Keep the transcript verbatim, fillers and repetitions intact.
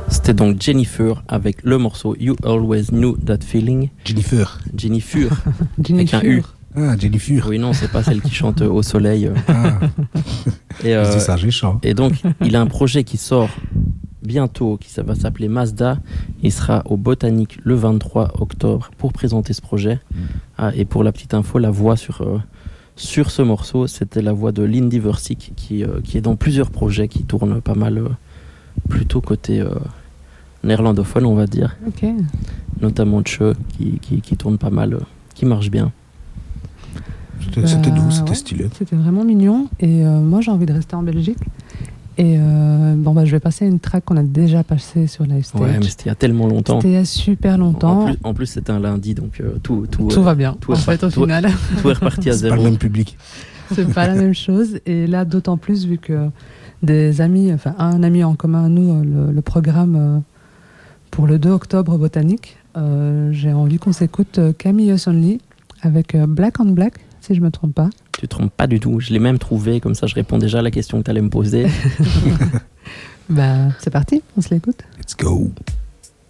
C'était donc Jennifer avec le morceau You Always Knew That Feeling. Jennifer. Jennifer. Jennifer. Avec un U. Ah, Jennifer. Oui, non, c'est pas celle qui chante au soleil. Ah. Et, euh, c'est ça, j'ai chaud. et donc, il a un projet qui sort bientôt, qui ça va s'appeler Mazda. Il sera au Botanique le vingt-trois octobre pour présenter ce projet. Mm. Ah, et pour la petite info, la voix sur, euh, sur ce morceau, c'était la voix de Lindy Versick, qui, euh, qui est dans plusieurs projets, qui tournent pas mal, euh, plutôt côté euh, néerlandophone, on va dire. Okay. Notamment Tche, qui, qui, qui tourne pas mal, euh, qui marche bien. C'était, bah, c'était doux, c'était ouais, stylé. C'était vraiment mignon. Et euh, moi, j'ai envie de rester en Belgique. Et euh, bon, bah, je vais passer une track qu'on a déjà passée sur Live Stage. Ouais, mais c'était il y a tellement longtemps. C'était il y a super longtemps. En plus, en plus c'était un lundi, donc euh, tout, tout, tout euh, va bien. Tout en est fait, par- au tout, final. Tout est reparti à zéro. C'est pas le même public. C'est pas la même chose. Et là, d'autant plus, vu que des amis, enfin, un ami en commun à nous, le, le programme euh, pour le deux octobre Botanique, euh, j'ai envie qu'on s'écoute Camille Us Only avec euh, Black on Black, si je me trompe pas. Tu te trompes pas du tout. Je l'ai même trouvé, comme ça je réponds déjà à la question que tu allais me poser. Bah, c'est parti, on se l'écoute. Let's go.